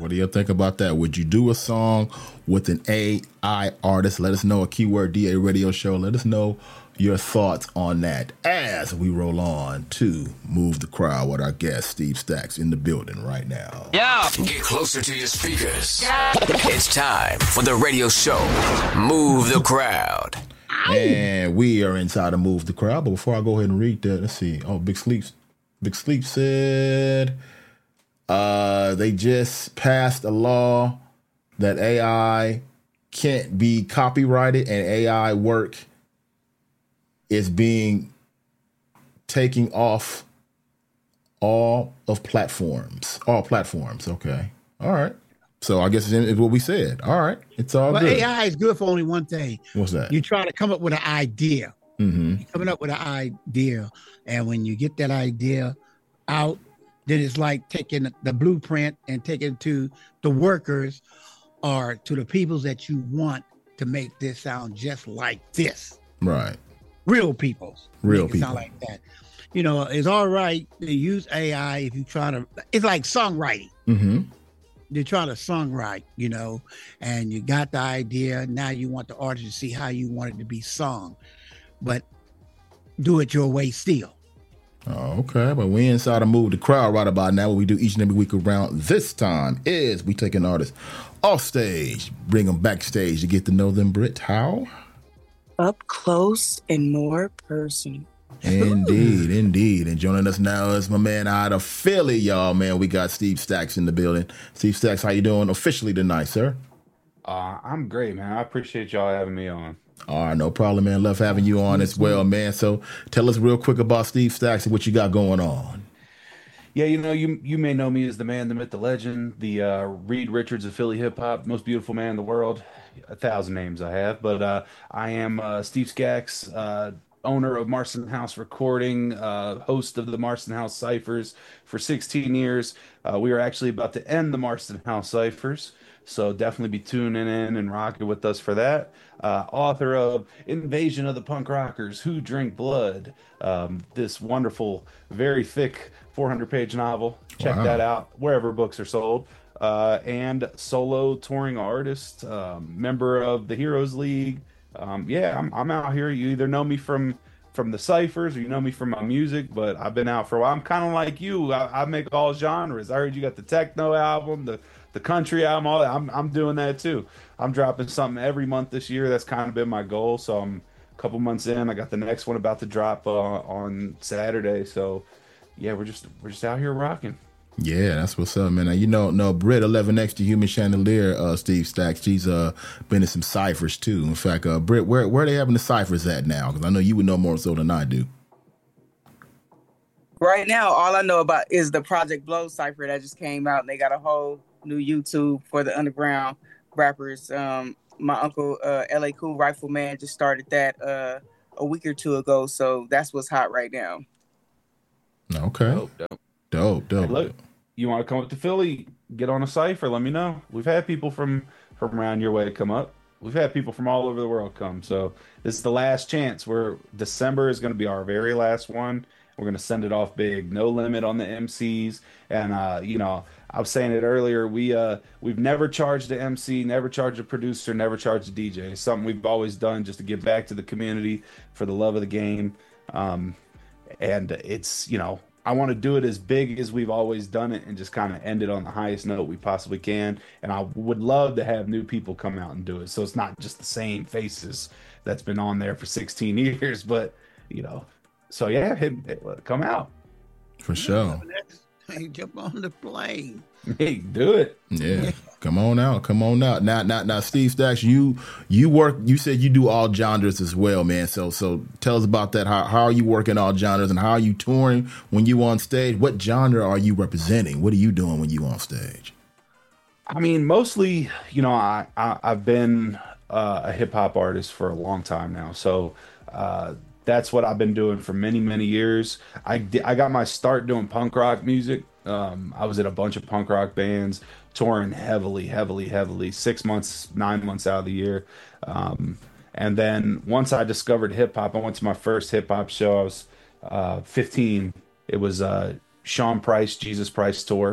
What do you think about that? Would you do a song with an AI artist? Let us know. A Keyword DA radio show. Let us know your thoughts on that as we roll on to Move the Crowd with our guest Steve Stacks in the building right now. Yeah. Get closer to your speakers. Yeah. It's time for the radio show Move the Crowd. And we are inside of Move the Crowd. But before I go ahead and read that, let's see. Oh, Big Sleep said they just passed a law that AI can't be copyrighted, and AI work is being taken off all platforms. Okay. All right. So I guess it's what we said. All right. It's all good. AI is good for only one thing. What's that? You try to come up with an idea. Mm-hmm. You're coming up with an idea. And when you get that idea out, then it's like taking the blueprint and taking it to the workers or to the peoples that you want to make this sound just like this. Right. Real peoples. Real people. Sound like that. You know, it's all right to use AI if you try to, it's like songwriting. Mm-hmm. You're trying to songwrite, you know, and you got the idea. Now you want the artist to see how you want it to be sung, but do it your way still. Oh, okay. But we inside of Move the Crowd right about now. What we do each and every week around this time is we take an artist off stage, bring them backstage to get to know them, Britt. How? Up close and more personal. Indeed. And joining us now is my man out of Philly, y'all, man. We got Steve Stacks in the building. Steve Stacks, how you doing officially tonight, sir? I'm great, man. I appreciate y'all having me on. All right, no problem, man. Love having you on as well, man. So tell us real quick about Steve Stacks and what you got going on. Yeah, you know, you may know me as the man, the myth, the legend, the Reed Richards of Philly hip hop, most beautiful man in the world. 1,000 names I have, but I am Steve Stacks, owner of Marston House Recording, host of the Marston House Ciphers for 16 years. We are actually about to end the Marston House Ciphers, so definitely be tuning in and rocking with us for that. Author of Invasion of the Punk Rockers, Who Drink Blood, this wonderful, very thick 400-page novel. Check that out wherever books are sold. And solo touring artist, member of the Heroes League. I'm out here. You either know me from the ciphers or you know me from my music, but I've been out for a while. I'm kind of like you. I make all genres. I heard you got the techno album, the country album, all that. I'm doing that too. I'm dropping something every month this year. That's kind of been my goal. So I'm a couple months in. I got the next one about to drop on Saturday. So yeah, we're just out here rocking. Yeah, that's what's up, man. Now, you know, Britt 11X, the Human Chandelier, Steve Stacks, she's been in some ciphers too. In fact, Britt, where are they having the ciphers at now? Because I know you would know more so than I do. Right now, all I know about is the Project Blow cipher that just came out, and they got a whole new YouTube for the underground rappers. My uncle, LA Cool Rifleman, just started that a week or two ago, so that's what's hot right now. Okay. Dope. Hey, look, you want to come up to Philly, get on a cipher, let me know. We've had people from around your way come up. We've had people from all over the world come. So this is the last chance. December is going to be our very last one. We're going to send it off big. No limit on the MCs. And, I was saying it earlier. We've never charged the MC, never charged a producer, never charged a DJ. It's something we've always done just to give back to the community for the love of the game. And it's, I want to do it as big as we've always done it and just kind of end it on the highest note we possibly can. And I would love to have new people come out and do it. So it's not just the same faces that's been on there for 16 years, but, so yeah, come out. For sure. Hey, jump on the plane. Hey, do it. Yeah. Come on out. Now, Steve Stacks, you said you do all genres as well, man. So tell us about that. How are you working all genres and how are you touring when you on stage? What genre are you representing? What are you doing when you on stage? I mean, mostly, I've been a hip hop artist for a long time now. So, that's what I've been doing for many, many years. I got my start doing punk rock music. I was in a bunch of punk rock bands, touring heavily, 6 months, 9 months out of the year. And then once I discovered hip hop, I went to my first hip hop show. I was 15. It was Sean Price, Jesus Price tour.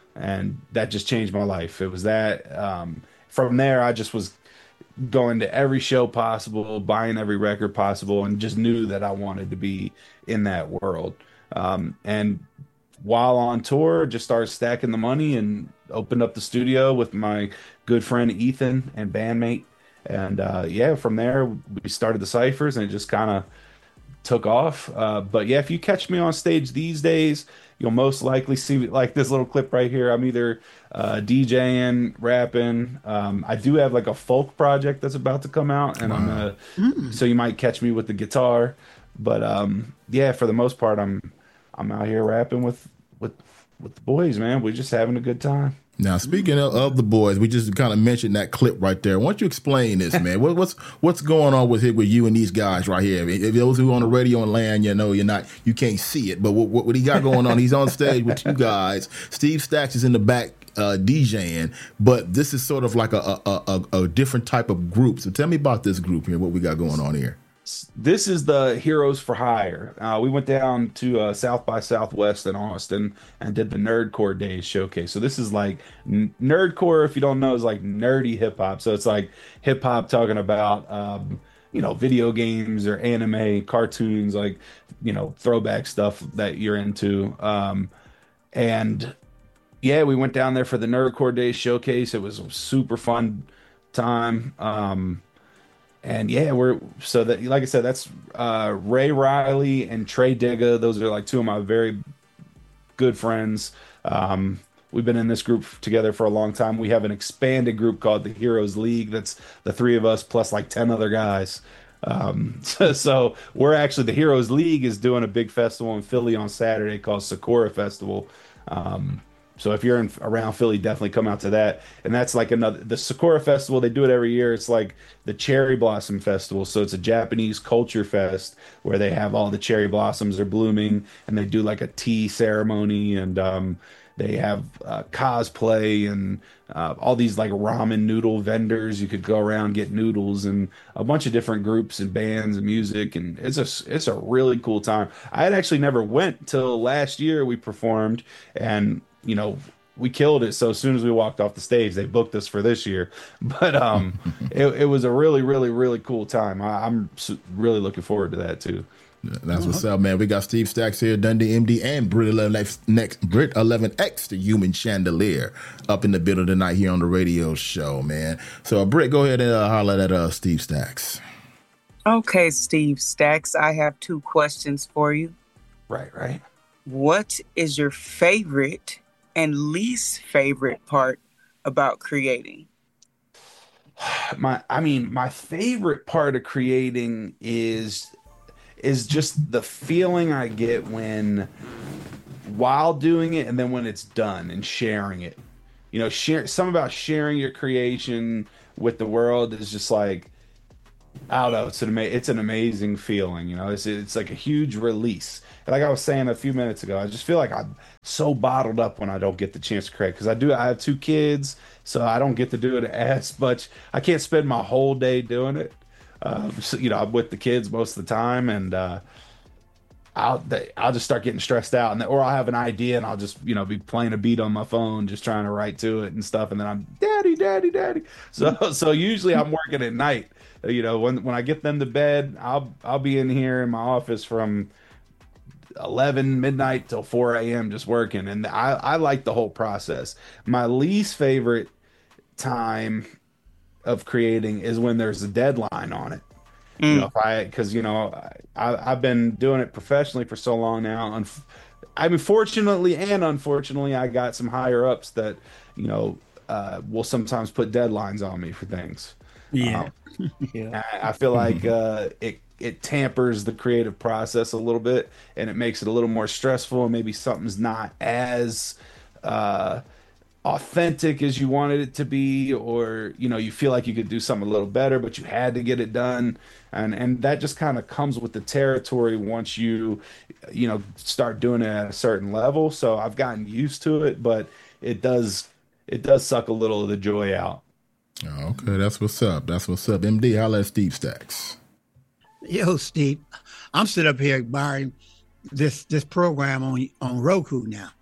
and that just changed my life. It was that. From there, I just was going to every show possible, buying every record possible, and just knew that I wanted to be in that world. And while on tour, just started stacking the money and opened up the studio with my good friend Ethan and bandmate. And yeah, from there we started the Cyphers, and it just kind of took off. But yeah, if you catch me on stage these days, you'll most likely see like this little clip right here. I'm either DJing, rapping. I do have like a folk project that's about to come out, and wow. So you might catch me with the guitar. But yeah, for the most part, I'm out here rapping with the boys, man. We're just having a good time. Now, speaking of the boys, we just kind of mentioned that clip right there. Why don't you explain this, man? What's going on with you and these guys right here? If those who on the radio and land, you can't see it, but what he got going on? He's on stage with two guys. Steve Stacks is in the back DJing, but this is sort of like a different type of group. So tell me about this group here. What we got going on here? This is the Heroes for Hire. We went down to South by Southwest in Austin and did the Nerdcore Days showcase. So this is like Nerdcore, if you don't know, is like nerdy hip hop. So it's like hip hop talking about video games or anime, cartoons, like throwback stuff that you're into. And yeah, we went down there for the Nerdcore Days showcase. It was a super fun time. And yeah, like I said, that's Ray Riley and Trey Digga. Those are like two of my very good friends. We've been in this group together for a long time. We have an expanded group called the Heroes League. That's the three of us plus like 10 other guys. So we're actually, the Heroes League is doing a big festival in Philly on Saturday called Sakura Festival. So if you're around Philly, definitely come out to that. And that's like the Sakura Festival. They do it every year. It's like the Cherry Blossom Festival. So it's a Japanese culture fest where they have all the cherry blossoms are blooming, and they do like a tea ceremony, and they have cosplay and all these like ramen noodle vendors. You could go around, get noodles, and a bunch of different groups and bands and music. And it's a really cool time. I had actually never went till last year. We performed, and we killed it. So as soon as we walked off the stage, they booked us for this year. But it was a really, really, really cool time. I'm really looking forward to that too. That's what's up, man. We got Steve Stacks here, Dundee MD, and Brit 11X, the human chandelier, up in the building tonight here on the radio show, man. So Brit, go ahead and holler at Steve Stacks. Okay, Steve Stacks, I have two questions for you. Right. What is your favorite and least favorite part about creating? My favorite part of creating is just the feeling I get while doing it, and then when it's done and sharing it. Something about sharing your creation with the world is just like, I don't know, it's an amazing feeling. It's like a huge release. Like I was saying a few minutes ago, I just feel like I'm so bottled up when I don't get the chance to create, because I have two kids, so I don't get to do it as much. I can't spend my whole day doing it. I'm with the kids most of the time, and I'll just start getting stressed out, or I'll have an idea and I'll just be playing a beat on my phone, just trying to write to it and stuff, and then I'm daddy. So usually I'm working at night. When I get them to bed, I'll be in here in my office from 11 midnight till 4 a.m. just working, and I like the whole process. My least favorite time of creating is when there's a deadline on it. Because I've been doing it professionally for so long now. Fortunately and unfortunately, I got some higher ups that will sometimes put deadlines on me for things. Yeah. I feel like it tampers the creative process a little bit, and it makes it a little more stressful, and maybe something's not as authentic as you wanted it to be, or you feel like you could do something a little better, but you had to get it done, and that just kind of comes with the territory once you start doing it at a certain level. So I've gotten used to it, but it does suck a little of the joy out. Okay, that's what's up. MD, holla at Steve Stacks. Yo, Steve, I'm sitting up here admiring this program on Roku now.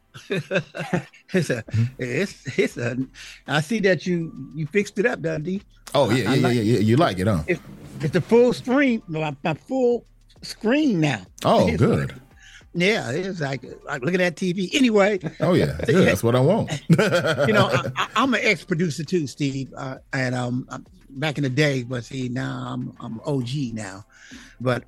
it's a. I see that you fixed it up, Dundee. Oh yeah, yeah. You like it, huh? It's a full screen, my full screen now. Oh, It's good. like- yeah, it's like looking at TV. Anyway, Oh yeah, good. That's what I want. I'm an ex-producer too, Steve, and I'm back in the day, but see now I'm OG now. But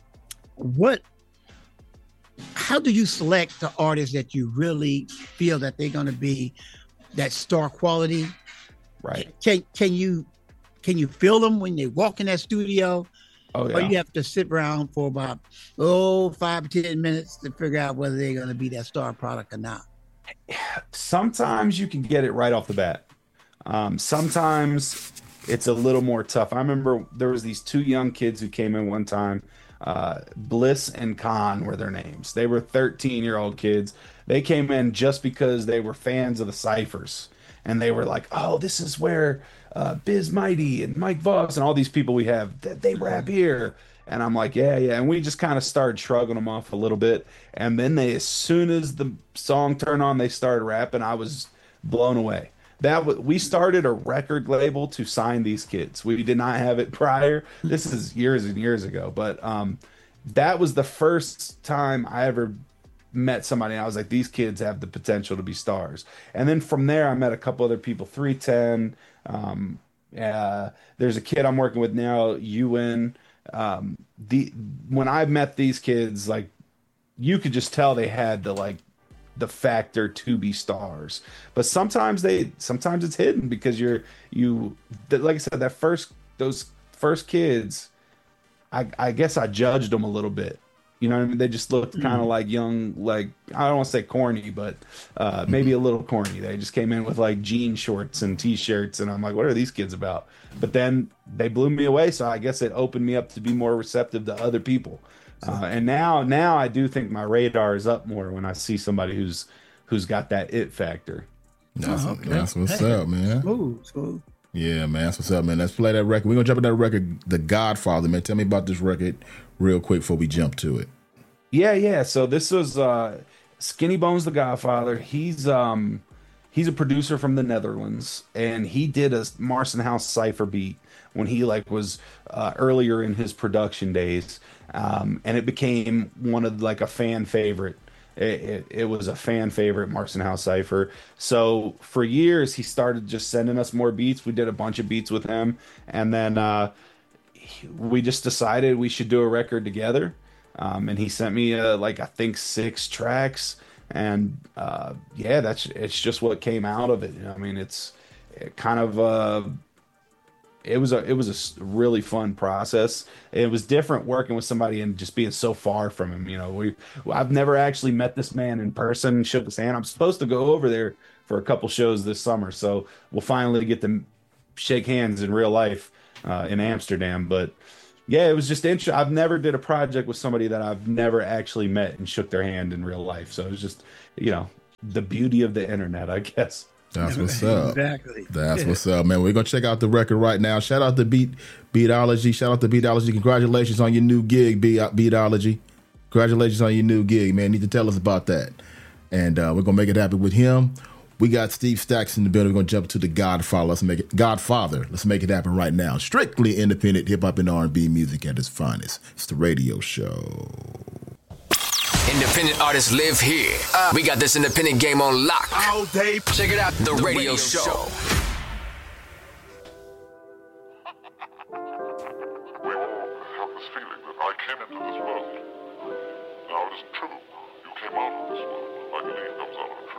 how do you select the artists that you really feel that they're going to be that star quality? Right. Can you feel them when they walk in that studio? Oh Or yeah. you have to sit around for about 5 to 10 minutes to figure out whether they're going to be that star product or not. Sometimes you can get it right off the bat. Sometimes it's a little more tough. I remember there was these two young kids who came in one time. Bliss and Khan were their names. They were 13-year-old kids. They came in just because they were fans of the Cyphers. And they were like, oh, this is where Biz Mighty and Mike Voss and all these people we have, they rap here. And I'm like, yeah. And we just kind of started shrugging them off a little bit. And then as soon as the song turned on, they started rapping. I was blown away. We started a record label to sign these kids. We did not have it prior. This is years and years ago. But that was the first time I ever met somebody and I was like, these kids have the potential to be stars. And then from there I met a couple other people. 310, there's a kid I'm working with now, Ewan. When I met these kids, like, you could just tell they had the factor to be stars. But sometimes it's hidden because like I said, those first kids, I guess I judged them a little bit. You know what I mean? They just looked kind of like young, like, I don't want to say corny, but maybe a little corny. They just came in with like jean shorts and t-shirts, and I'm like, what are these kids about? But then they blew me away, so I guess it opened me up to be more receptive to other people. And now I do think my radar is up more when I see somebody who's got that it factor. That's what's up, man. Smooth. Yeah, man. That's what's up, man. Let's play that record. We're gonna jump in that record, The Godfather, man. Tell me about this record real quick before we jump to it. Yeah. So this was Skinny Bones, The Godfather. He's a producer from the Netherlands, and he did a Marson House Cypher beat when he was earlier in his production days, and it became one of a fan favorite. It was a fan favorite, Marson House Cypher. So for years he started just sending us more beats. We did a bunch of beats with him, and then we just decided we should do a record together. And he sent me I think 6 tracks. And it's just what came out of it. I mean, it was a really fun process. It was different working with somebody and just being so far from him. I've never actually met this man in person, shook his hand. I'm supposed to go over there for a couple shows this summer, so we'll finally get to shake hands in real life in Amsterdam. But yeah, it was just interesting. I've never did a project with somebody that I've never actually met and shook their hand in real life. So it was just, the beauty of the internet, I guess. That's what's up. Exactly. That's what's up, man. We're gonna check out the record right now. Shout out to Beatology. Shout out to Beatology. Congratulations on your new gig, Beatology. Congratulations on your new gig, man. You need to tell us about that. And we're gonna make it happen with him. We got Steve Stacks in the building. We're gonna jump to the Godfather. Let's make it happen right now. Strictly independent hip hop and R&B music at its finest. It's the radio show. Independent artists live here. We got this independent game on lock. All day. Check it out. The radio show. We all have this feeling that I came into this world. Now, it isn't true. You came out of this world like a leaf comes out of a tree.